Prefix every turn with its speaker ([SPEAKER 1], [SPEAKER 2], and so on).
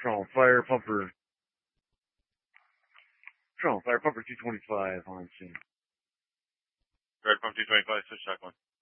[SPEAKER 1] Strong Fire Pumper. Strong Fire Pumper 225 on scene.
[SPEAKER 2] Red Pump 225, switch track 1.